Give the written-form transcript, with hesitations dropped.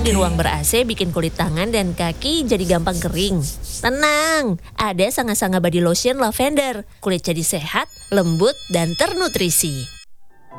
Berdiam di ruang ber-AC bikin kulit tangan dan kaki jadi gampang kering. Tenang, ada Sanga Sanga Body Lotion Lavender. Kulit jadi sehat, lembut, dan ternutrisi.